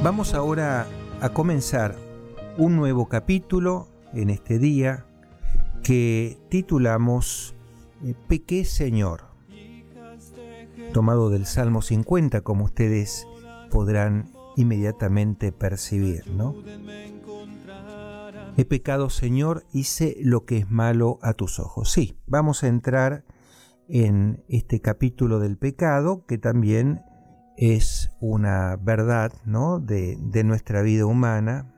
Vamos ahora a comenzar un nuevo capítulo en este día que titulamos Pequé, Señor, tomado del Salmo 50, como ustedes podrán inmediatamente percibir, ¿no? He pecado, Señor, hice lo que es malo a tus ojos. Sí, vamos a entrar en este capítulo del pecado, que también es una verdad, ¿no?, de nuestra vida humana,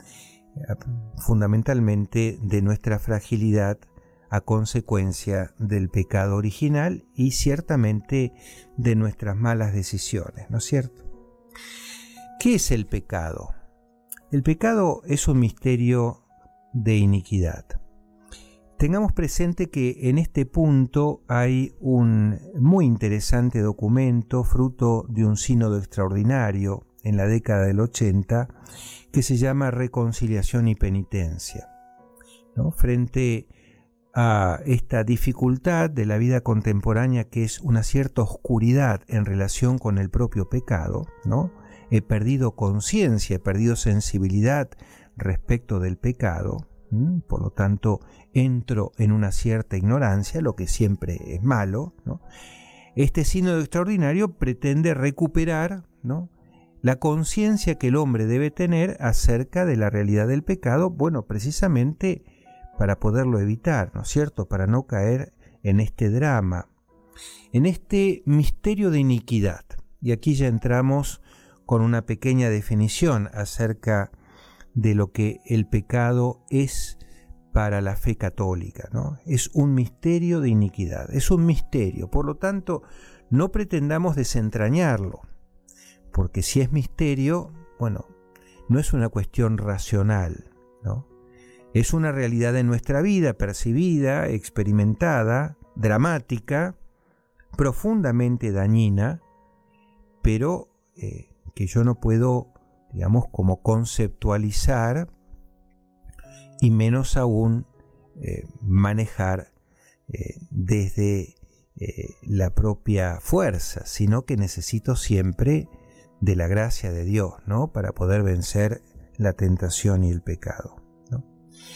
fundamentalmente de nuestra fragilidad a consecuencia del pecado original y ciertamente de nuestras malas decisiones, ¿no es cierto? ¿Qué es el pecado? El pecado es un misterio de iniquidad. Tengamos presente que en este punto hay un muy interesante documento, fruto de un sínodo extraordinario en la década del 80, que se llama Reconciliación y Penitencia, ¿no? Frente a esta dificultad de la vida contemporánea, que es una cierta oscuridad en relación con el propio pecado, ¿no? He perdido conciencia, he perdido sensibilidad respecto del pecado. Por lo tanto, entro en una cierta ignorancia, lo que siempre es malo, ¿no? Este sínodo extraordinario pretende recuperar, ¿no?, la conciencia que el hombre debe tener acerca de la realidad del pecado, bueno, precisamente para poderlo evitar, ¿no es cierto?, para no caer en este drama, en este misterio de iniquidad. Y aquí ya entramos con una pequeña definición acerca de lo que el pecado es para la fe católica, ¿no? Es un misterio de iniquidad, es un misterio. Por lo tanto, no pretendamos desentrañarlo, porque si es misterio, bueno, no es una cuestión racional, ¿no? Es una realidad de nuestra vida, percibida, experimentada, dramática, profundamente dañina, pero que yo no puedo, digamos, como conceptualizar y menos aún manejar desde la propia fuerza, sino que necesito siempre de la gracia de Dios, ¿no?, para poder vencer la tentación y el pecado, ¿no?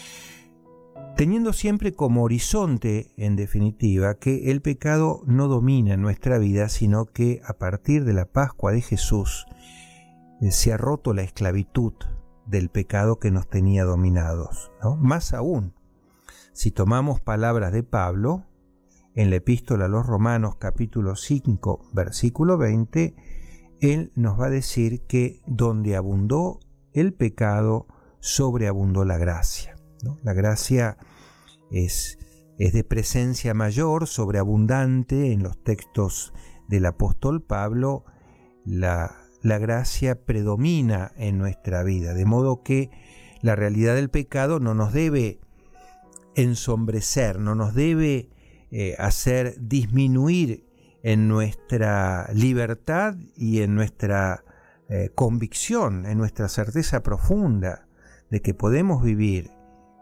Teniendo siempre como horizonte, en definitiva, que el pecado no domina nuestra vida, sino que a partir de la Pascua de Jesús se ha roto la esclavitud del pecado que nos tenía dominados, ¿no? Más aún, si tomamos palabras de Pablo, en la epístola a los Romanos capítulo 5, versículo 20, él nos va a decir que donde abundó el pecado, sobreabundó la gracia, ¿no? La gracia es de presencia mayor, sobreabundante. En los textos del apóstol Pablo, la gracia predomina en nuestra vida, de modo que la realidad del pecado no nos debe ensombrecer, no nos debe hacer disminuir en nuestra libertad y en nuestra convicción, en nuestra certeza profunda de que podemos vivir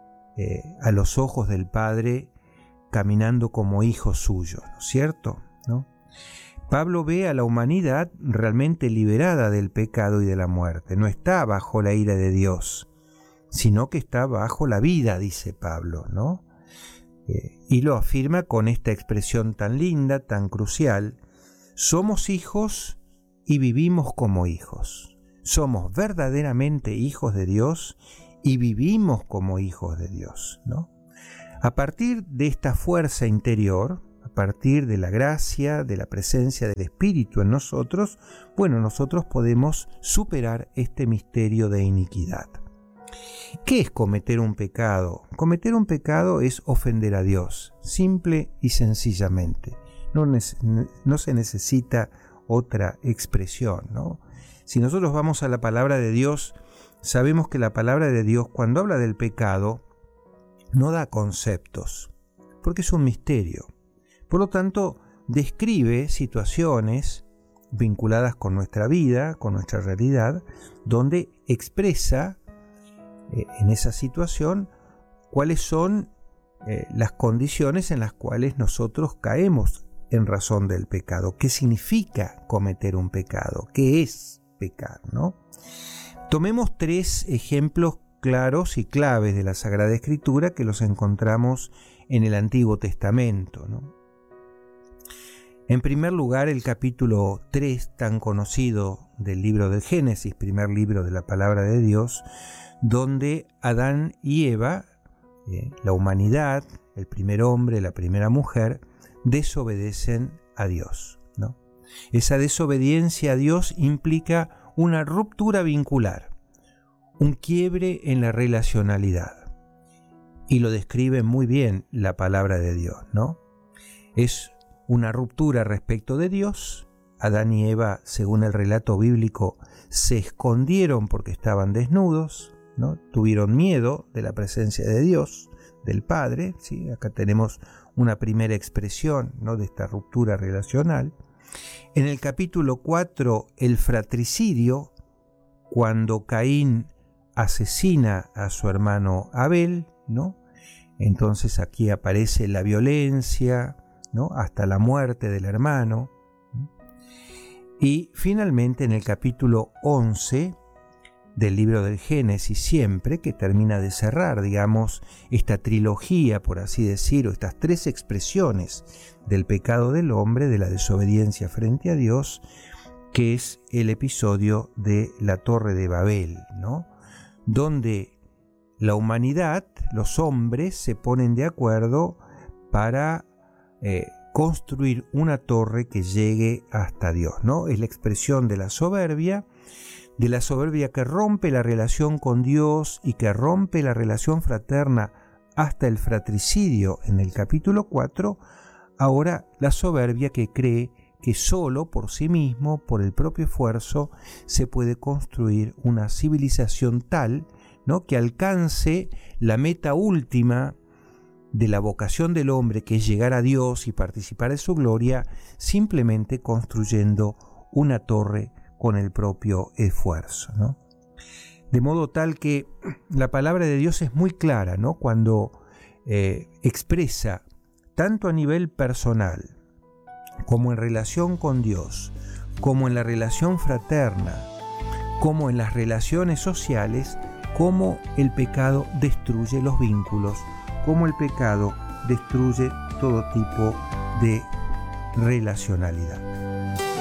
a los ojos del Padre caminando como hijos suyos, ¿no es cierto?, ¿no? Pablo ve a la humanidad realmente liberada del pecado y de la muerte. No está bajo la ira de Dios, sino que está bajo la vida, dice Pablo, ¿no? Y lo afirma con esta expresión tan linda, tan crucial: somos hijos y vivimos como hijos. Somos verdaderamente hijos de Dios y vivimos como hijos de Dios, ¿no? A partir de esta fuerza interior, a partir de la gracia, de la presencia del Espíritu en nosotros, bueno, nosotros podemos superar este misterio de iniquidad. ¿Qué es cometer un pecado? Cometer un pecado es ofender a Dios, simple y sencillamente. No se necesita otra expresión, ¿no? Si nosotros vamos a la palabra de Dios, sabemos que la palabra de Dios, cuando habla del pecado, no da conceptos, porque es un misterio. Por lo tanto, describe situaciones vinculadas con nuestra vida, con nuestra realidad, donde expresa en esa situación cuáles son las condiciones en las cuales nosotros caemos en razón del pecado. ¿Qué significa cometer un pecado? ¿Qué es pecar, no? Tomemos 3 ejemplos claros y claves de la Sagrada Escritura que los encontramos en el Antiguo Testamento, ¿no? En primer lugar, el capítulo 3, tan conocido del libro del Génesis, primer libro de la palabra de Dios, donde Adán y Eva, la humanidad, el primer hombre, la primera mujer, desobedecen a Dios, ¿no? Esa desobediencia a Dios implica una ruptura vincular, un quiebre en la relacionalidad. Y lo describe muy bien la palabra de Dios, ¿no? Es una ruptura respecto de Dios. Adán y Eva, según el relato bíblico, se escondieron porque estaban desnudos, ¿no? Tuvieron miedo de la presencia de Dios, del Padre, ¿sí? Acá tenemos una primera expresión, ¿no?, de esta ruptura relacional. En el capítulo 4, el fratricidio, cuando Caín asesina a su hermano Abel, ¿no? Entonces aquí aparece la violencia, ¿no?, hasta la muerte del hermano. Y finalmente en el capítulo 11 del libro del Génesis, siempre, que termina de cerrar, digamos, esta trilogía, por así decir, o estas 3 expresiones del pecado del hombre, de la desobediencia frente a Dios, que es el episodio de la Torre de Babel, ¿no?, donde la humanidad, los hombres, se ponen de acuerdo para construir una torre que llegue hasta Dios, ¿no? Es la expresión de la soberbia que rompe la relación con Dios y que rompe la relación fraterna hasta el fratricidio en el capítulo 4. Ahora la soberbia que cree que solo por sí mismo, por el propio esfuerzo, se puede construir una civilización tal, ¿no?, que alcance la meta última de la vocación del hombre, que es llegar a Dios y participar de su gloria, simplemente construyendo una torre con el propio esfuerzo, ¿no? De modo tal que la palabra de Dios es muy clara, ¿no?, cuando expresa, tanto a nivel personal, como en relación con Dios, como en la relación fraterna, como en las relaciones sociales, cómo el pecado destruye los vínculos, cómo el pecado destruye todo tipo de relacionalidad.